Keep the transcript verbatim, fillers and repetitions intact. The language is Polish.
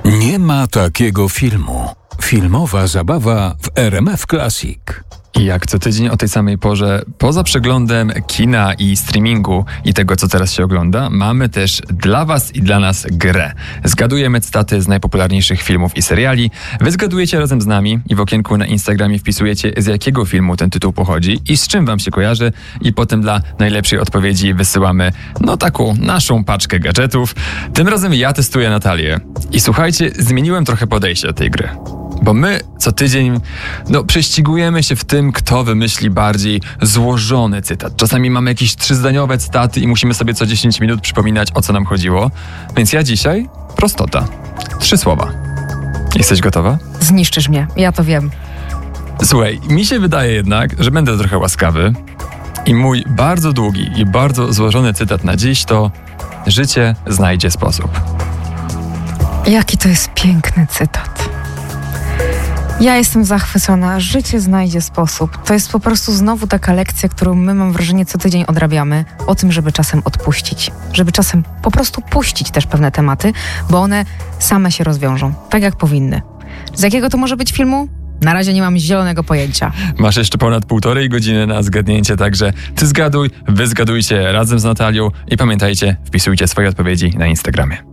Nie ma takiego filmu. Filmowa zabawa w R M F Classic. I jak co tydzień o tej samej porze, poza przeglądem kina i streamingu i tego, co teraz się ogląda, mamy też dla was i dla nas grę. Zgadujemy cytaty z najpopularniejszych filmów i seriali, wy zgadujecie razem z nami i w okienku na Instagramie wpisujecie, z jakiego filmu ten tytuł pochodzi i z czym wam się kojarzy, i potem dla najlepszej odpowiedzi wysyłamy, no taką naszą paczkę gadżetów. Tym razem ja testuję Natalię. I słuchajcie, zmieniłem trochę podejście do tej gry. Bo my co tydzień no, prześcigujemy się w tym, kto wymyśli bardziej złożony cytat. Czasami mamy jakieś trzyzdaniowe cytaty i musimy sobie co dziesięć minut przypominać, o co nam chodziło. Więc ja dzisiaj prostota. Trzy słowa. Jesteś gotowa? Zniszczysz mnie, ja to wiem. Słuchaj, mi się wydaje jednak, że będę trochę łaskawy i mój bardzo długi i bardzo złożony cytat na dziś to: życie znajdzie sposób. Jaki to jest piękny cytat. Ja jestem zachwycona. Życie znajdzie sposób. To jest po prostu znowu taka lekcja, którą my, mam wrażenie, co tydzień odrabiamy. O tym, żeby czasem odpuścić. Żeby czasem po prostu puścić też pewne tematy, bo one same się rozwiążą. Tak jak powinny. Z jakiego to może być filmu? Na razie nie mam zielonego pojęcia. Masz jeszcze ponad półtorej godziny na zgadnięcie, także ty zgaduj, wy zgadujcie razem z Natalią i pamiętajcie, wpisujcie swoje odpowiedzi na Instagramie.